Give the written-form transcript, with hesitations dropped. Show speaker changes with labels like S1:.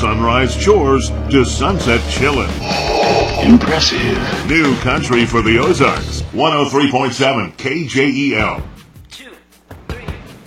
S1: sunrise chores to sunset chillin'.
S2: Impressive.
S1: New country for the Ozarks. 103.7 KJEL.